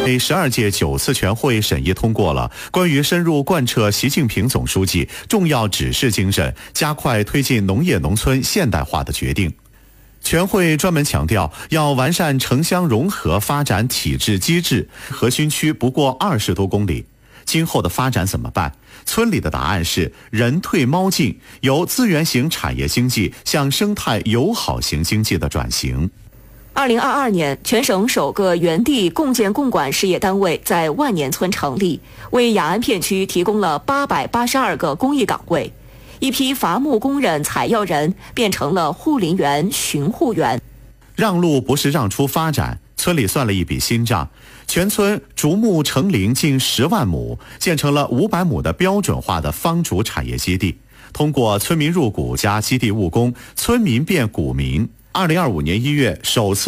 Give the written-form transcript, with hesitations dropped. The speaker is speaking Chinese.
12届9次全会审议通过了关于深入贯彻习近平总书记重要指示精神，加快推进农业农村现代化的决定。全会专门强调，要完善城乡融合发展体制机制，核心区不过20多公里，今后的发展怎么办？村里的答案是人退猫进，由资源型产业经济向生态友好型经济的转型。 2022年，全省首个原地共建共管事业单位在万年村成立，为雅安片区提供了882个公益岗位，一批伐木工人、采药人变成了护林员、巡护员。 让路不是让出发展，村里算了一笔新账，全村竹木成林近10万亩，建成了500亩的标准化的方竹产业基地。通过村民入股加基地务工，村民变股民。2025年1月首次